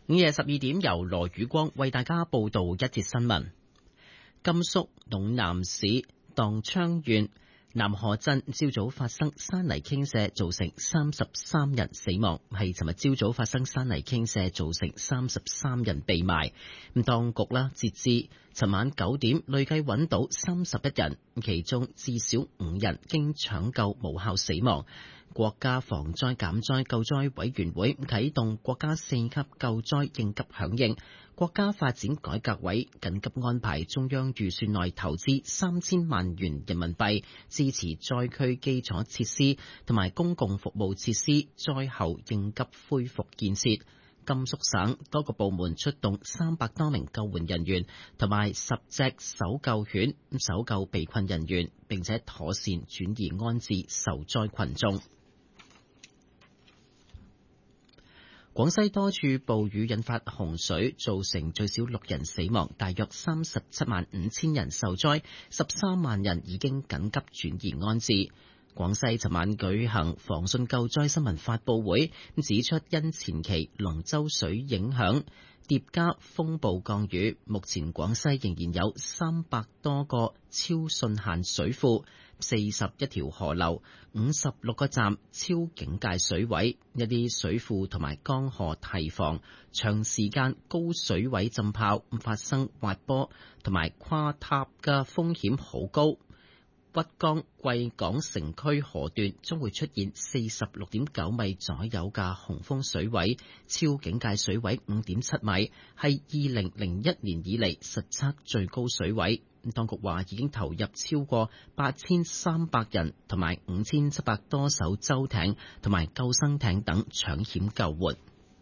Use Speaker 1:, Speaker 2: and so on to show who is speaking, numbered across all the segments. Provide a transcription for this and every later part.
Speaker 1: 午夜12點，由羅宇光為大家報道一節新聞。甘肅隴南市當昌縣南河鎮朝早發生山泥傾瀉，造成33人死亡，係尋日朝早發生山泥傾瀉，造成33人被埋。當局截至尋晚9點，累計揾到31人，其中至少5人經搶救無效死亡。國家防災減災救災委員會啟動國家4級救災應急響應，國家發展改革委緊急安排中央預算內投資3000萬元人民幣，支持災區基礎設施同埋公共服務設施災後應急恢復建設。甘肅省多個部門出動300多名救援人員同埋10隻搜救犬搜救被困人員，並且妥善轉移安置受災群眾。廣西多處暴雨引發洪水，造成最少6人死亡，大約37萬5千人受災，13萬人已經緊急轉移安置。廣西尋晚舉行防汛救災新聞發佈會，指出因前期龍舟水影響疊加風暴降雨，目前廣西仍然有300多個超汛限水庫，41條河流，56個站超警戒水位，一啲水庫同埋江河堤防長時間高水位浸泡，發生滑坡同埋垮塌嘅風險好高。鬱江貴港城區河段將會出現46.9米左右嘅洪峰水位，超警戒水位5.7米，係2001年以嚟實測最高水位。當局話已經投入超過8300人同埋5700多艘舟艇同埋救生艇等搶險救援。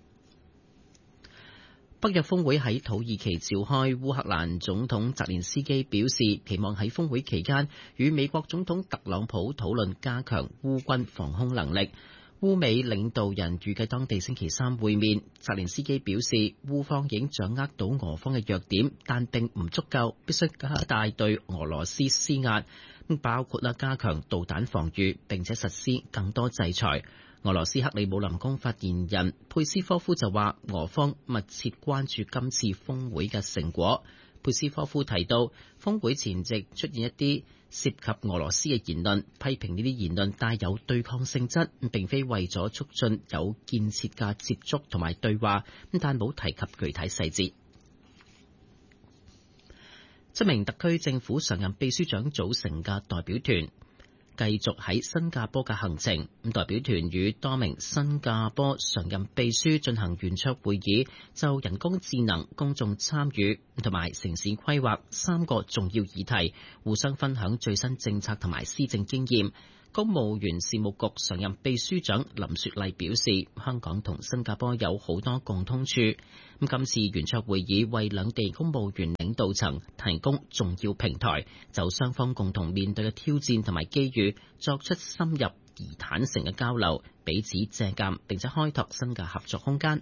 Speaker 1: 北約峰會喺土耳其召開，烏克蘭總統澤連斯基表示，期望喺峰會期間與美國總統特朗普討論加強烏軍防空能力。烏美領導人預計當地星期3會面。澤連斯基表示，烏方已經掌握到俄方嘅弱點，但並唔足夠，必須加大對俄羅斯施壓，包括加強導彈防禦，並且實施更多制裁。俄羅斯克里姆林宮發言人佩斯科夫就話，俄方密切關注今次峰會嘅成果。佩斯科夫提到，峰會前夕出現一啲涉及俄羅斯嘅言論，批評呢啲言論帶有對抗性質，並非為咗促進有建設嘅接觸同埋對話，但冇提及具體細節。7名特區政府常任秘書長組成嘅代表團繼續喺新加坡嘅行程，代表團與多名新加坡常任秘書進行圓桌會議，就人工智能、公眾參與同埋城市規劃3個重要議題，互相分享最新政策同埋施政經驗。公務員事務局常任秘書長林雪麗表示，香港同新加坡有好多共通處。今次圓桌會議為兩地公務員領導層提供重要平台，就雙方共同面對嘅挑戰同埋機遇作出深入而坦誠嘅交流，彼此借鑑並且開拓新嘅合作空間。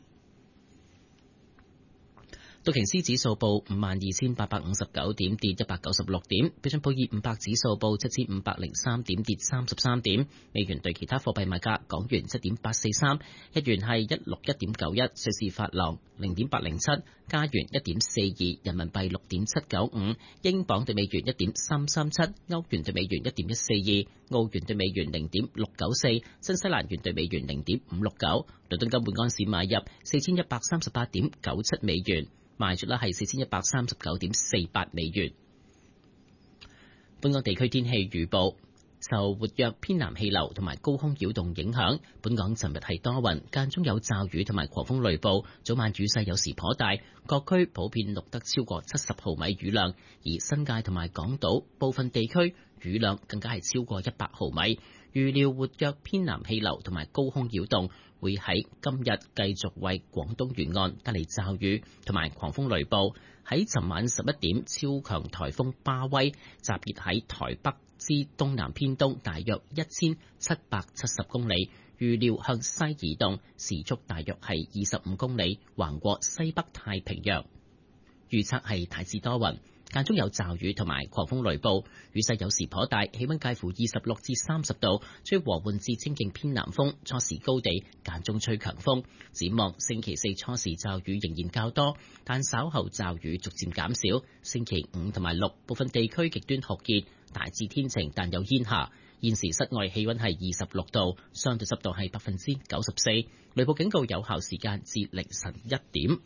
Speaker 1: 道瓊斯指數報52,859點，跌196點；標準普爾500指數報7,503點，跌33點。美元對其他貨幣賣價：港元7.843，日元係161.91，瑞士法郎0.807，加元1.42，人民幣6.795，英鎊對美元1.337，歐元對美元1.142，澳元對美元0.694，新西蘭元對美元0.569。倫敦金每安士買入4138.97美元。賣出啦係4139.48美元。本港地區天氣預報，受活躍偏南氣流同埋高空擾動影響，本港尋日係多雲，間中有驟雨同埋狂風雷暴，早晚雨勢有時頗大，各區普遍錄得超過70毫米雨量，而新界同埋港島部分地區雨量更加係超過100毫米。預料活躍偏南氣流同埋高空擾動會喺今日繼續為廣東沿岸帶嚟驟雨同埋狂風雷暴。喺尋晚11點，超強颱風巴威集結喺台北之東南偏東大約1770公里，預料向西移動，時速大約係25公里，橫過西北太平洋。預測係大致多雲， 間中有驟雨同埋狂風雷暴，雨勢有時頗大，氣溫介乎26至30度，吹和緩至清勁偏南風，初時高地間中吹強風。展望星期四初時驟雨仍然較多，但稍後驟雨逐漸減少。星期五同埋6部分地區極端酷熱，大致天晴但有煙霞。現時室外氣溫係26度，相對濕度係94%，雷暴警告有效時間至凌晨1點。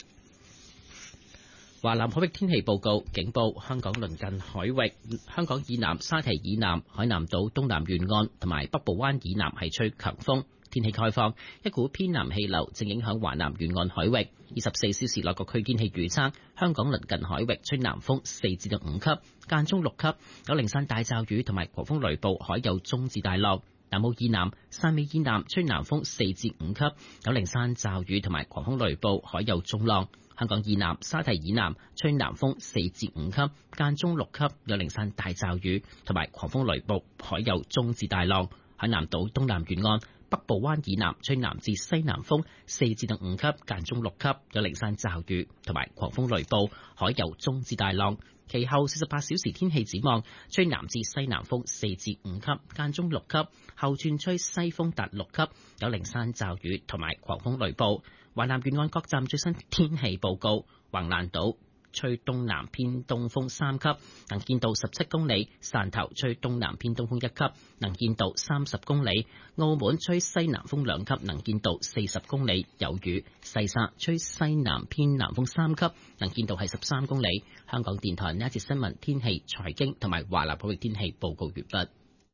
Speaker 1: 華南海域天氣報告，警報香港鄰近海域、香港以南、沙堤以南、海南島東南沿岸同埋北部灣以南係吹強風。天氣概況，一股偏南氣流正影響華南沿岸海域。24小時內各區天氣預測，香港鄰近海域吹南風4至5級，間中6級，有零散大驟雨同埋狂風雷暴，海有中至大浪。南澳以南、汕尾以南吹南風4至5級，有零散驟雨同埋狂風雷暴，海有中浪。香港以南、沙堤以南吹南風4至5級，間中6級，有零散大驟雨同埋狂風雷暴，海有中至大浪。海南島東南沿岸、北部灣以南吹南至西南風4至5級，間中6級，有零散驟雨同埋狂風雷暴，海有中至大浪。其後48小時天氣展望，吹南至西南風4至5級，間中6級，後轉吹西風達6級，有零散驟雨同埋狂風雷暴。華南沿岸各站最新天氣報告：橫瀾島吹東南偏東風3級，能見度17公里；汕頭吹東南偏東風1級，能見度30公里；澳門吹西南風2級，能見度40公里，有雨；西沙吹西南偏南風3級，能見度係13公里。香港電台呢一節新聞、天氣、財經同埋華南海域天氣報告完畢。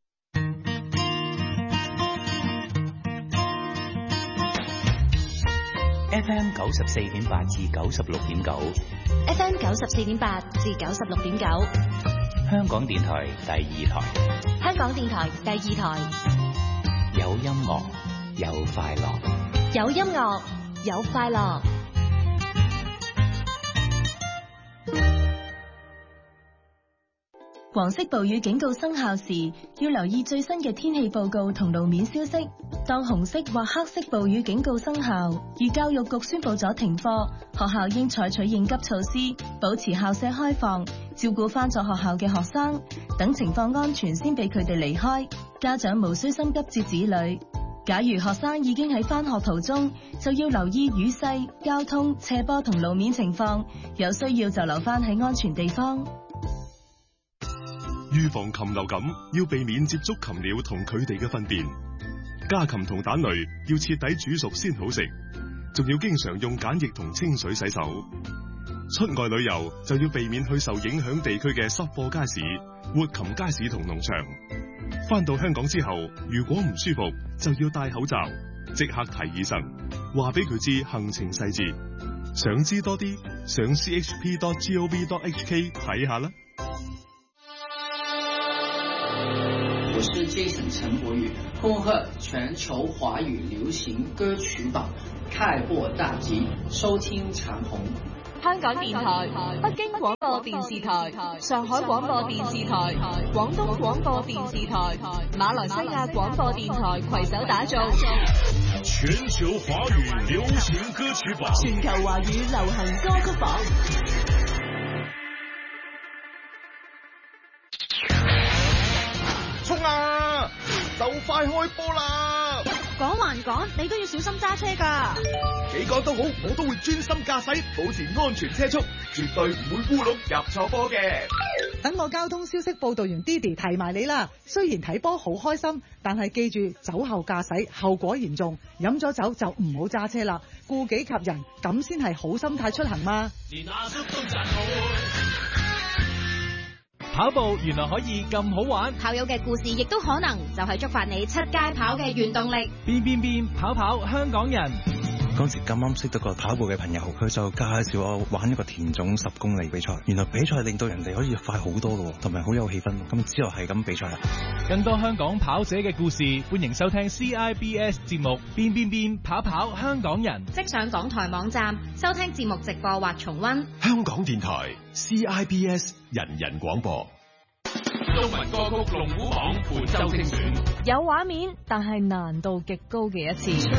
Speaker 2: FM 94.8至96.9
Speaker 3: ，FM 94.8至96.9，
Speaker 2: 香港電台第二台，
Speaker 3: 香港電台第二台，
Speaker 2: 有音樂，有快樂，
Speaker 3: 有音樂，有快樂。黃色暴雨警告生效時，要留意最新嘅天氣報告同路面消息。當紅色或黑色暴雨警告生效，而教育局宣布咗停課，學校應採取應急措施，保持校舍開放，照顧返咗學校嘅學生，等情況安全先俾佢哋離開。家長無需心急接子女。假如學生已經喺返學途中，就要留意雨勢、交通、斜坡同路面情況，有需要就留返喺安全地方。
Speaker 4: 預防禽流感，要避免接觸禽鳥同佢哋嘅糞便。家禽同蛋類要徹底煮熟先好食，仲要經常用梘液同清水洗手。出外旅遊就要避免去受影響地區嘅濕貨街市、活禽街市同農場。返到香港之後，如果唔舒服，就要戴口罩，即刻睇醫生，話俾佢知行程細節。想知多啲，上 chp.gov.hk 睇下啦。
Speaker 5: 我是 Jason 陳柏宇，恭賀全球華語流行歌曲榜開播大吉，收聽長虹。
Speaker 6: 香港電台、北京廣播電視台、上海廣播電視台、廣東廣播電視台、馬來西亞廣播電台攜手打造
Speaker 7: 全球華語流行歌曲榜，
Speaker 6: 全球華語流行歌曲榜。
Speaker 8: 衝啊！就快開波啦！
Speaker 6: 講還講，你都要小心揸車㗎。
Speaker 8: 幾講都好，我都會專心駕駛，保持安全車速，絕對唔會烏龍入錯波嘅。
Speaker 9: 等我交通消息報導員 Didi 提埋你啦。雖然睇波好開心，但係記住酒後駕駛後果嚴重，飲咗酒就唔好揸車啦，顧己及人，咁先係好心態出行嘛。
Speaker 10: 跑步原來可以咁好玩，
Speaker 3: 跑友嘅故事亦都可能就係觸發你出街跑嘅原動力。
Speaker 10: 變跑香港人。
Speaker 11: 嗰時咁啱識到個跑步嘅朋友，佢就介紹我玩一個田總10公里比賽。原來比賽令到人哋可以快好多咯，同埋好有氣氛。咁之後係咁比賽啦。
Speaker 10: 更多香港跑者嘅故事，歡迎收聽 CIBS 節目變跑香港人。
Speaker 3: 即上港台網站收聽節目直播或重溫。
Speaker 7: 香港電台 CIBS 人人廣播。中文歌曲龍虎榜本周精選，
Speaker 6: 有畫面，但係難度極高嘅一次。